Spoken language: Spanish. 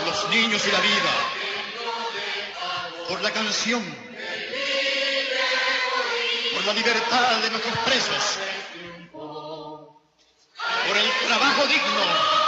los niños y la vida, por la canción, por la libertad de nuestros presos, por el trabajo digno